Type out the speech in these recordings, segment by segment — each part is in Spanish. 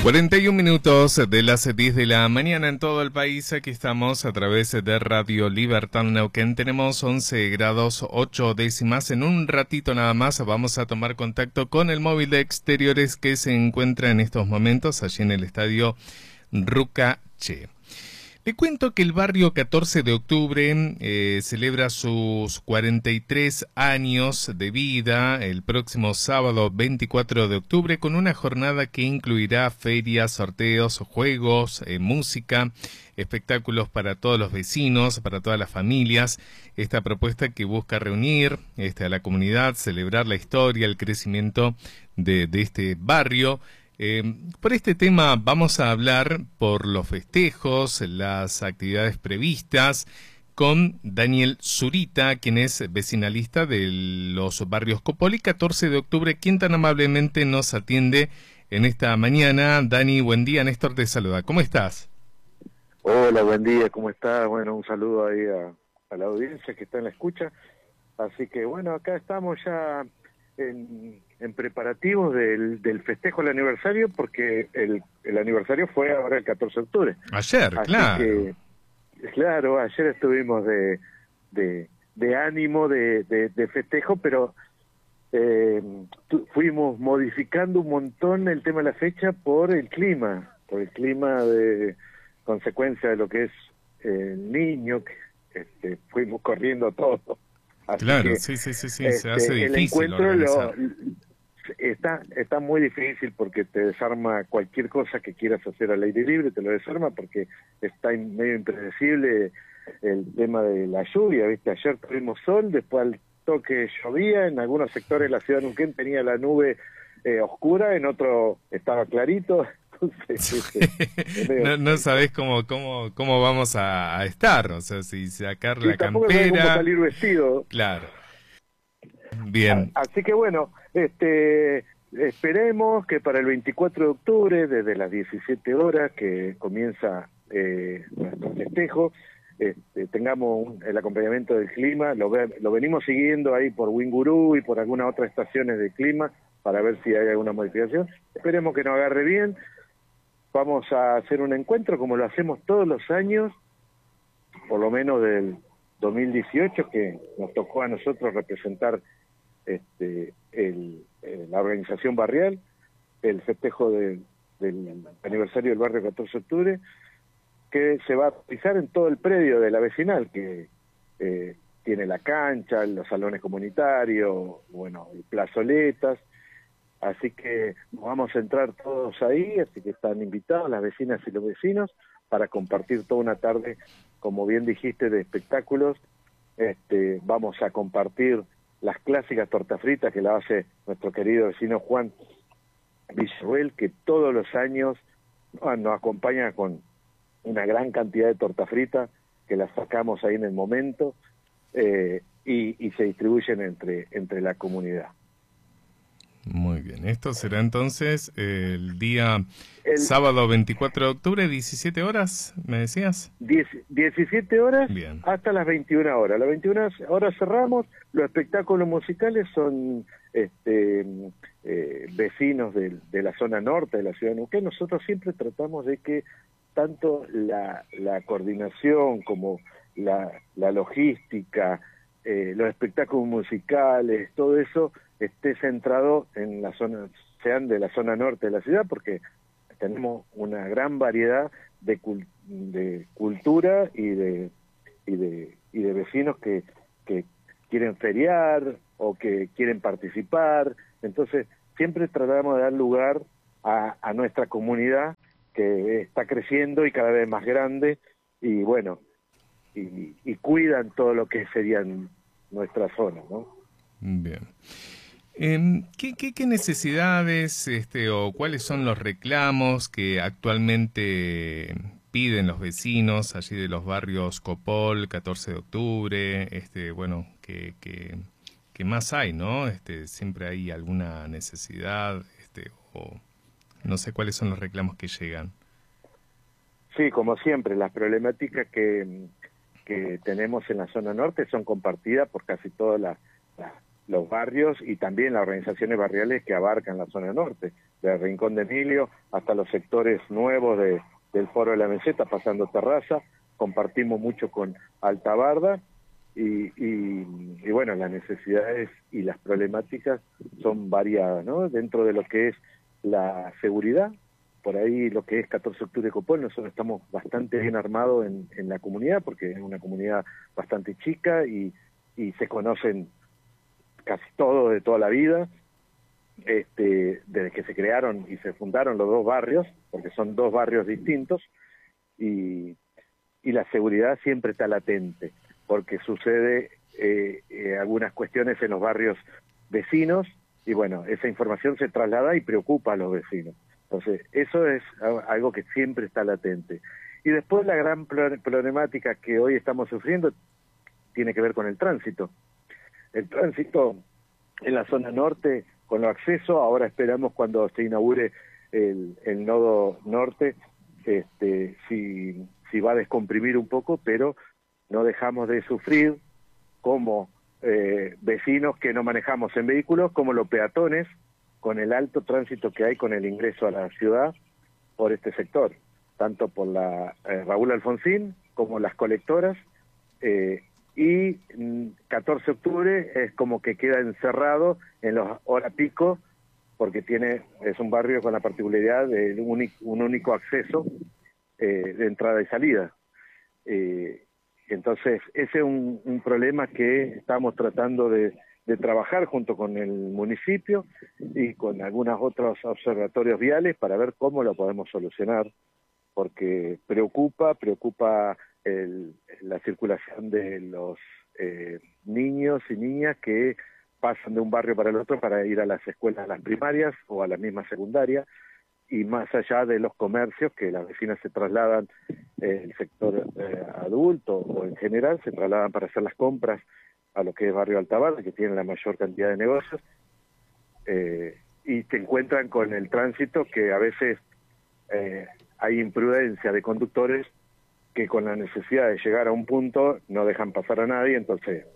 41 minutos de las 10 de la mañana en todo el país. Aquí estamos a través de Radio Libertad Neuquén. Tenemos 11 grados 8 décimas. En un ratito nada más vamos a tomar contacto con el móvil de exteriores que se encuentra en estos momentos allí en el estadio Rucaché. Le cuento que el barrio 14 de octubre celebra sus 43 años de vida el próximo sábado 24 de octubre con una jornada que incluirá ferias, sorteos, juegos, música, espectáculos para todos los vecinos, para todas las familias. Esta propuesta que busca reunir a la comunidad, celebrar la historia, el crecimiento de este barrio. Por este tema vamos a hablar por los festejos, las actividades previstas con Daniel Zurita, quien es vecinalista de los barrios Copol y 14 de octubre, quien tan amablemente nos atiende en esta mañana. Dani, buen día, Néstor te saluda. ¿Cómo estás? Hola, buen día, ¿cómo estás? Bueno, un saludo ahí a la audiencia que está en la escucha. Así que bueno, acá estamos ya en preparativos del festejo del aniversario, porque el aniversario fue ahora el 14 de octubre. Ayer, así claro. Que, claro, ayer estuvimos de ánimo, de festejo, pero fuimos modificando un montón el tema de la fecha por el clima de consecuencia de lo que es el niño, que fuimos corriendo todo. Así claro, que, sí, se hace difícil el encuentro organizar. está muy difícil porque te desarma cualquier cosa que quieras hacer al aire libre, te lo desarma porque está medio impredecible el tema de la lluvia, ¿viste? Ayer tuvimos sol, después al toque llovía, en algunos sectores de la ciudad de Neuquén tenía la nube oscura, en otro estaba clarito. Entonces, no sabés cómo vamos a estar, o sea, si sacar la tampoco sabés cómo campera. salir vestido. Claro. Bien. Así que bueno, esperemos que para el 24 de octubre, desde las 17 horas que comienza nuestro festejo, tengamos el acompañamiento del clima. Lo venimos siguiendo ahí por Wingurú y por algunas otras estaciones de clima para ver si hay alguna modificación. Esperemos que nos agarre bien. Vamos a hacer un encuentro como lo hacemos todos los años, por lo menos del 2018, que nos tocó a nosotros representar la organización barrial, el festejo del aniversario del barrio 14 de octubre, que se va a realizar en todo el predio de la vecinal, que tiene la cancha, los salones comunitarios, bueno, y plazoletas. Así que nos vamos a entrar todos ahí, así que están invitados las vecinas y los vecinos para compartir toda una tarde, como bien dijiste, de espectáculos. Vamos a compartir las clásicas tortas fritas que la hace nuestro querido vecino Juan Villarruel, que todos los años nos acompaña con una gran cantidad de tortas fritas que las sacamos ahí en el momento y se distribuyen entre la comunidad. Muy bien, esto será entonces el día sábado 24 de octubre, 17 horas, ¿me decías? 17 horas bien. Hasta las 21 horas. A las 21 horas cerramos. Los espectáculos musicales son vecinos de la zona norte de la ciudad de Neuquén. Nosotros siempre tratamos de que tanto la coordinación como la logística, los espectáculos musicales, todo eso esté centrado en la zona, sean de la zona norte de la ciudad, porque tenemos una gran variedad de cultura y de vecinos que quieren feriar o que quieren participar. Entonces siempre tratamos de dar lugar a nuestra comunidad, que está creciendo y cada vez más grande, y bueno, y cuidan todo lo que serían nuestra zona, ¿no? Bien. ¿Qué necesidades o cuáles son los reclamos que actualmente piden los vecinos allí de los barrios Copol, 14 de octubre? Bueno, que más hay, ¿no? Siempre hay alguna necesidad, o no sé cuáles son los reclamos que llegan. Sí, como siempre, las problemáticas que tenemos en la zona norte son compartidas por casi todos los barrios y también las organizaciones barriales que abarcan la zona norte. de Rincón de Emilio hasta los sectores nuevos del Foro de la Meseta, pasando Terraza. Compartimos mucho con Alta Barda y bueno, las necesidades y las problemáticas son variadas, ¿no? Dentro de lo que es la seguridad, por ahí lo que es 14 de octubre de Copol, nosotros estamos bastante bien armados en la comunidad, porque es una comunidad bastante chica y se conocen casi todos de toda la vida, desde que se crearon y se fundaron los dos barrios, porque son dos barrios distintos, y la seguridad siempre está latente, porque sucede algunas cuestiones en los barrios vecinos, y bueno, esa información se traslada y preocupa a los vecinos. Entonces, eso es algo que siempre está latente. Y después la gran problemática que hoy estamos sufriendo tiene que ver con el tránsito. El tránsito en la zona norte, con los accesos, ahora esperamos cuando se inaugure el nodo norte, si va a descomprimir un poco, pero no dejamos de sufrir como vecinos que no manejamos en vehículos, como los peatones, con el alto tránsito que hay con el ingreso a la ciudad por este sector, tanto por la Raúl Alfonsín como las colectoras, y 14 de octubre es como que queda encerrado en los horas pico, porque es un barrio con la particularidad de un único acceso de entrada y salida. Entonces, ese es un problema que estamos tratando de trabajar junto con el municipio y con algunos otros observatorios viales para ver cómo lo podemos solucionar, porque preocupa la circulación de los niños y niñas que pasan de un barrio para el otro para ir a las escuelas, a las primarias o a la misma secundaria, y más allá de los comercios que las vecinas se trasladan, el sector adulto o en general se trasladan para hacer las compras a lo que es Barrio Alta Barda, que tiene la mayor cantidad de negocios, y se encuentran con el tránsito que a veces hay imprudencia de conductores que con la necesidad de llegar a un punto no dejan pasar a nadie, entonces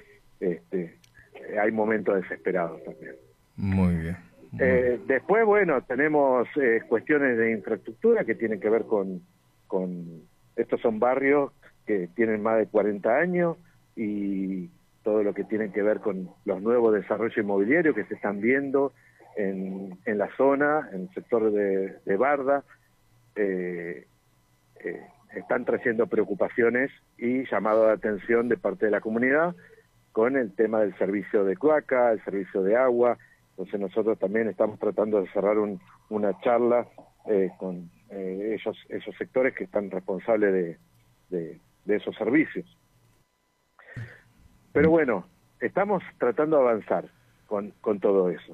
hay momentos desesperados también. Muy bien. Después, bueno, tenemos cuestiones de infraestructura que tienen que ver con estos son barrios que tienen más de 40 años y todo lo que tiene que ver con los nuevos desarrollos inmobiliarios que se están viendo en la zona, en el sector de Barda, están trayendo preocupaciones y llamado de atención de parte de la comunidad con el tema del servicio de cloaca, el servicio de agua. Entonces nosotros también estamos tratando de cerrar una charla con esos sectores que están responsables de esos servicios. Pero bueno, estamos tratando de avanzar con todo eso.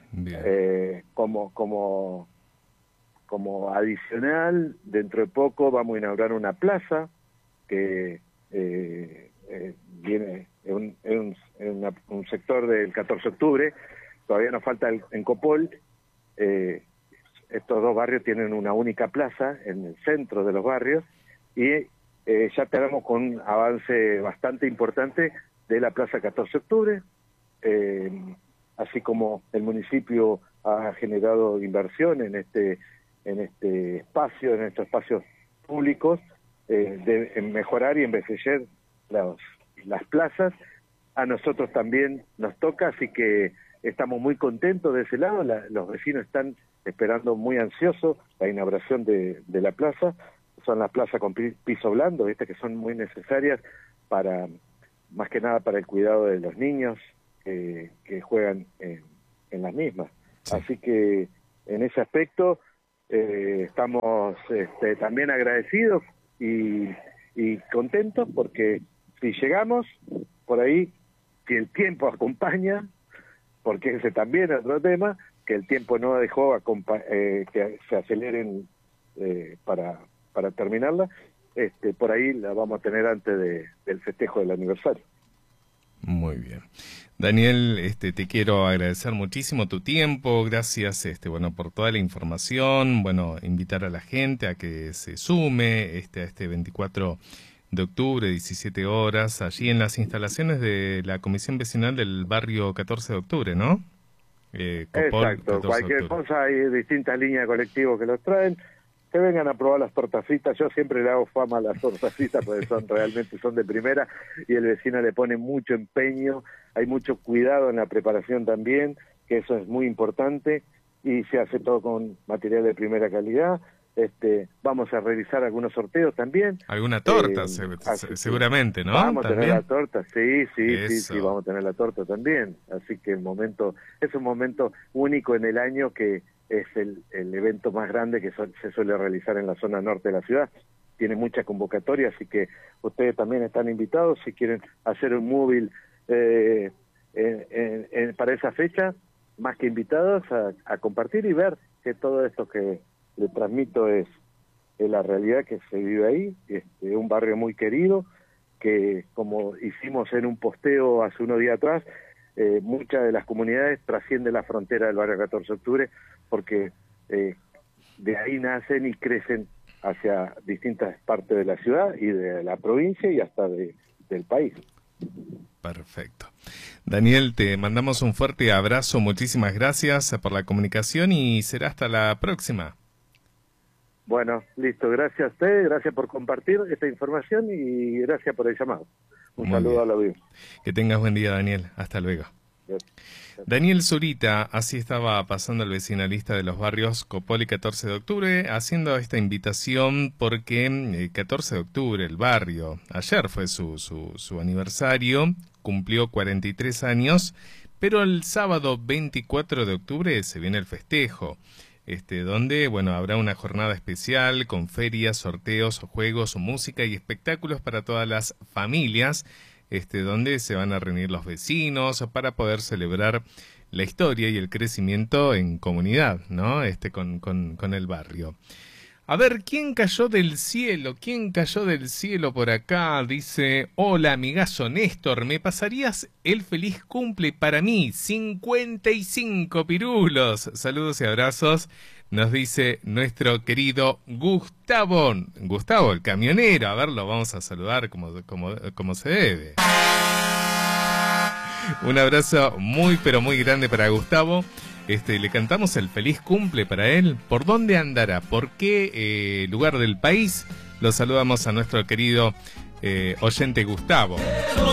Como adicional, dentro de poco vamos a inaugurar una plaza que viene en un sector del 14 de octubre, todavía nos falta en Copol. Estos dos barrios tienen una única plaza en el centro de los barrios y ya tenemos con un avance bastante importante de la plaza 14 de octubre, así como el municipio ha generado inversión en estos espacios públicos, en mejorar y embellecer las plazas. A nosotros también nos toca, así que estamos muy contentos de ese lado. Los vecinos están esperando muy ansiosos la inauguración de la plaza. Son las plazas con piso blando, que son muy necesarias más que nada para el cuidado de los niños que juegan en las mismas. Sí. Así que en ese aspecto estamos también agradecidos y contentos, porque si llegamos por ahí, si el tiempo acompaña, porque ese también es otro tema, que el tiempo no dejó que se aceleren para terminarla, por ahí la vamos a tener antes del festejo del aniversario. Muy bien. Daniel, te quiero agradecer muchísimo tu tiempo, gracias por toda la información, invitar a la gente a que se sume a este 24 de octubre, 17 horas, allí en las instalaciones de la Comisión Vecinal del barrio 14 de octubre, ¿no? Exacto, cualquier cosa, hay distintas líneas de colectivos que los traen, que vengan a probar las tortas fritas. Yo siempre le hago fama a las tortas fritas porque realmente son de primera y el vecino le pone mucho empeño, hay mucho cuidado en la preparación también, que eso es muy importante, y se hace todo con material de primera calidad. Vamos a realizar algunos sorteos también. ¿Alguna torta? Seguramente, ¿no? Vamos a tener ¿También? la torta, sí, vamos a tener la torta también. Así que es un momento único en el año, que es el evento más grande que se suele realizar en la zona norte de la ciudad. Tiene mucha convocatoria, así que ustedes también están invitados si quieren hacer un móvil para esa fecha, más que invitados a compartir y ver que todo esto que le transmito es la realidad que se vive ahí. Un barrio muy querido, que como hicimos en un posteo hace unos días atrás, muchas de las comunidades trascienden la frontera del barrio 14 de octubre, porque de ahí nacen y crecen hacia distintas partes de la ciudad y de la provincia y hasta del país. Perfecto. Daniel, te mandamos un fuerte abrazo, muchísimas gracias por la comunicación y será hasta la próxima. Bueno, listo, gracias a usted, gracias por compartir esta información y gracias por el llamado. Un saludo a la audiencia. Que tengas buen día, Daniel. Hasta luego. Daniel Zurita, así estaba pasando el vecinalista de los barrios Copol y 14 de octubre, haciendo esta invitación porque 14 de octubre, el barrio, ayer fue su aniversario, cumplió 43 años, pero el sábado 24 de octubre se viene el festejo. Donde, bueno, habrá una jornada especial con ferias, sorteos, juegos, música y espectáculos para todas las familias, donde se van a reunir los vecinos para poder celebrar la historia y el crecimiento en comunidad, ¿no? Con el barrio. A ver, ¿quién cayó del cielo? ¿Quién cayó del cielo por acá? Dice, hola amigazo Néstor, ¿me pasarías el feliz cumple para mí? 55 pirulos. Saludos y abrazos, nos dice nuestro querido Gustavo. Gustavo, el camionero. A ver, lo vamos a saludar como se debe. Un abrazo muy, pero muy grande para Gustavo. Le cantamos el feliz cumple para él. ¿Por dónde andará? ¿Por qué lugar del país? Lo saludamos a nuestro querido oyente Gustavo.